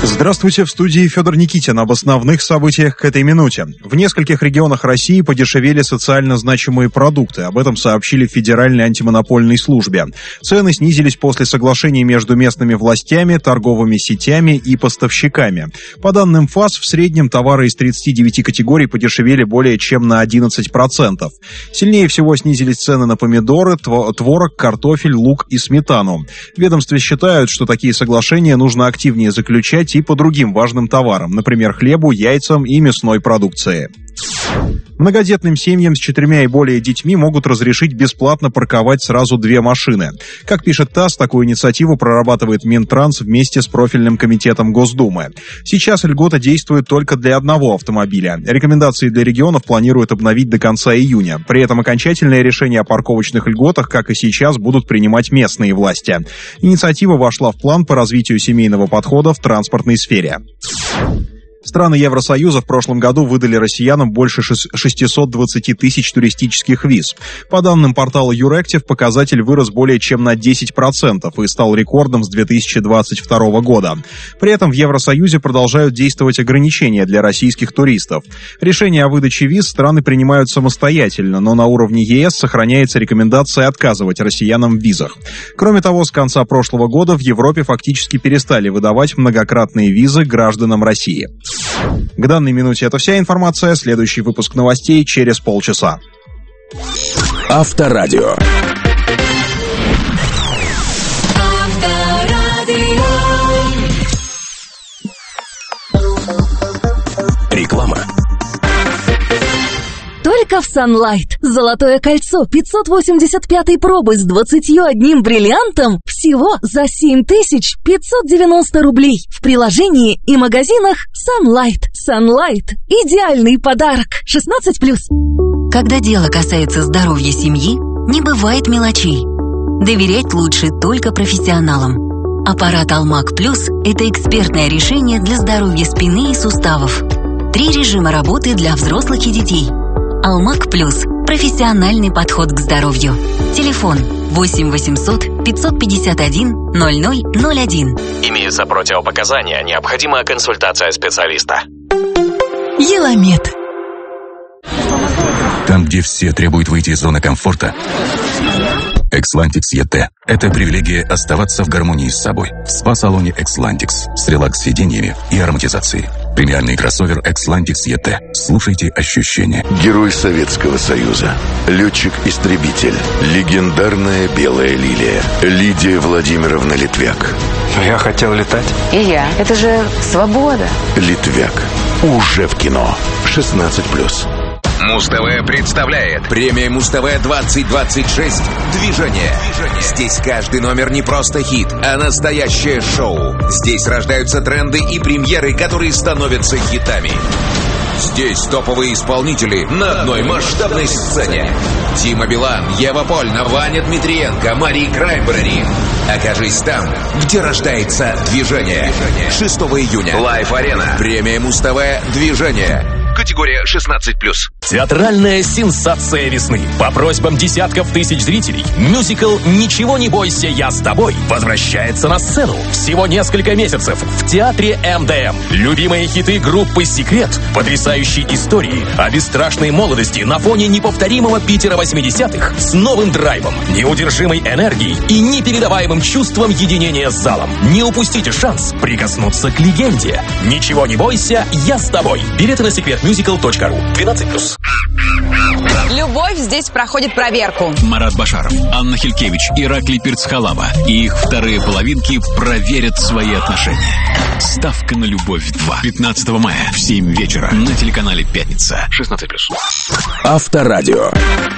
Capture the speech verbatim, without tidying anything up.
Здравствуйте, в студии Федор Никитин. Об основных событиях к этой минуте. В нескольких регионах России подешевели социально значимые продукты. Об этом сообщили в Федеральной антимонопольной службе. Цены снизились после соглашений между местными властями, торговыми сетями и поставщиками. По данным ФАС, в среднем товары из тридцати девяти категорий подешевели более чем на одиннадцать процентов. Сильнее всего снизились цены на помидоры, творог, картофель, лук и сметану. В ведомстве считают, что такие соглашения нужно активнее заключать и по другим важным товарам, например, хлебу, яйцам и мясной продукции. Многодетным семьям с четырьмя и более детьми могут разрешить бесплатно парковать сразу две машины. Как пишет ТАСС, такую инициативу прорабатывает Минтранс вместе с профильным комитетом Госдумы. Сейчас льгота действует только для одного автомобиля. Рекомендации для регионов планируют обновить до конца июня. При этом окончательное решение о парковочных льготах, как и сейчас, будут принимать местные власти. Инициатива вошла в план по развитию семейного подхода в транспортной сфере. Страны Евросоюза в прошлом году выдали россиянам больше шестисот двадцати тысяч туристических виз. По данным портала Юрактив, показатель вырос более чем на десять процентов и стал рекордом с две тысячи двадцать второго года. При этом в Евросоюзе продолжают действовать ограничения для российских туристов. Решения о выдаче виз страны принимают самостоятельно, но на уровне ЕС сохраняется рекомендация отказывать россиянам в визах. Кроме того, с конца прошлого года в Европе фактически перестали выдавать многократные визы гражданам России. К данной минуте это вся информация. Следующий выпуск новостей через полчаса. Авторадио. Реклама. Только в Sunlight. Золотое кольцо пятьсот восемьдесят пятой пробы с двадцатью одним бриллиантом всего за семь тысяч пятьсот девяносто рублей. В приложении и магазинах Sunlight. Sunlight – идеальный подарок. шестнадцать плюс. Когда дело касается здоровья семьи, не бывает мелочей. Доверять лучше только профессионалам. Аппарат Алмак Плюс – это экспертное решение для здоровья спины и суставов. Три режима работы для взрослых и детей. Алмак Плюс – профессиональный подход к здоровью. Телефон восемь восемьсот пятьсот пятьдесят один ноль ноль ноль один. Имеются противопоказания, необходима консультация специалиста. Еламед. Там, где все требуют выйти из зоны комфорта, Экслантикс и тэ – это привилегия оставаться в гармонии с собой. В спа-салоне Экслантикс с релакс-сиденьями и ароматизацией. Премиальный кроссовер Экслантикс и тэ. Слушайте ощущения. Герой Советского Союза, летчик-истребитель, легендарная белая лилия, Лидия Владимировна Литвяк. Я хотел летать. И я. Это же свобода. Литвяк. Уже в кино. шестнадцать плюс. Муз-ТВ представляет премия Муз-ТВ двадцать двадцать шесть «Движение». Здесь каждый номер не просто хит, а настоящее шоу. Здесь рождаются тренды и премьеры, которые становятся хитами. Здесь топовые исполнители на одной масштабной сцене. Дима Билан, Ева Польна, Ваня Дмитриенко, Мари Краймбрери. Окажись там, где рождается движение. шестого июня. Лайф-арена. Премия Муз-ТВ «Движение». Категория шестнадцать плюс. Театральная сенсация весны. По просьбам десятков тысяч зрителей мюзикл «Ничего не бойся, я с тобой» возвращается на сцену. Всего несколько месяцев в театре эм дэ эм. Любимые хиты группы «Секрет», потрясающие истории о бесстрашной молодости на фоне неповторимого Питера восьмидесятых с новым драйвом, неудержимой энергией и непередаваемым чувством единения с залом. Не упустите шанс прикоснуться к легенде. «Ничего не бойся, я с тобой». Билеты на секрет мюзикл точка ру. двенадцать плюс. Любовь здесь проходит проверку. Марат Башаров, Анна Хилькевич, Ираклий Пирцхалава и их вторые половинки проверят свои отношения. Ставка на любовь два. пятнадцатого мая в семь вечера на телеканале «Пятница». шестнадцать плюс. Авторадио.